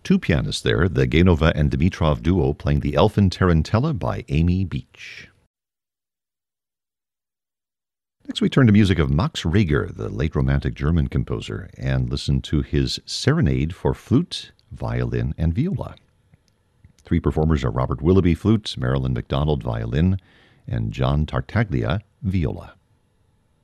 Two pianists there, the Genova and Dimitrov duo playing the Elfin Tarantella by Amy Beach. Next we turn to music of Max Reger, the late Romantic German composer, and listen to his Serenade for flute, violin, and viola. Three performers are Robert Willoughby, flute, Marilyn McDonald, violin, and John Tartaglia, viola.